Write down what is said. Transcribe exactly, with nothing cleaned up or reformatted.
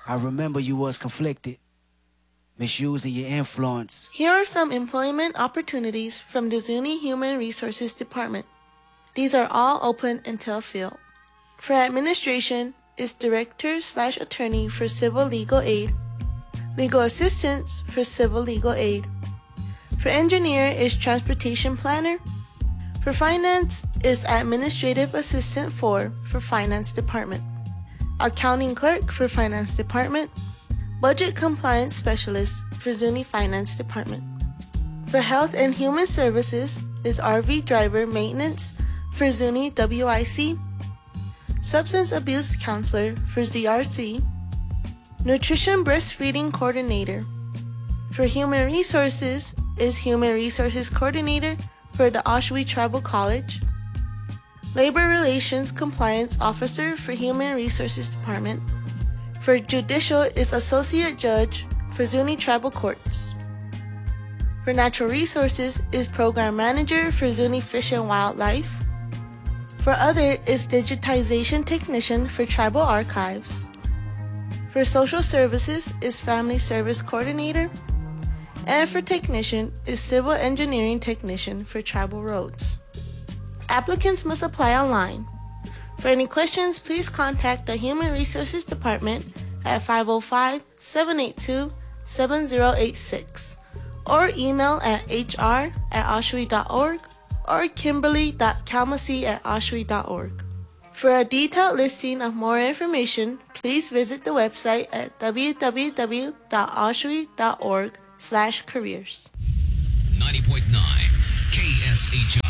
I remember you was conflicted, misusing your influence. Here are some employment opportunities from the Zuni Human Resources Department. These are all open until filled. For administration is Director slash Attorney for Civil Legal Aid, Legal Assistance for Civil Legal Aid. For Engineer is Transportation Planner. For Finance is Administrative Assistant four for Finance Department. Accounting Clerk for Finance Department. Budget Compliance Specialist for Zuni Finance Department. For Health and Human Services is R V Driver Maintenance for Zuni W I C. Substance Abuse Counselor for Z R C. Nutrition Breastfeeding Coordinator. For Human Resources is Human Resources Coordinator for the Oshawa Tribal College. Labor Relations Compliance Officer for Human Resources Department. For Judicial is Associate Judge for Zuni Tribal Courts. For Natural Resources is Program Manager for Zuni Fish and Wildlife. For Other is Digitization Technician for Tribal Archives. For Social Services is Family Service Coordinator. And for Technician is Civil Engineering Technician for Tribal Roads. Applicants must apply online. For any questions, please contact the Human Resources Department at five oh five, seven eight two, seven oh eight six or email at h r at oshawa dot org or kimberly dot kalmasi at oshawa dot org. For a detailed listing of more information, please visit the website at w w w dot oshawa dot org slash careers. ninety point nine K S H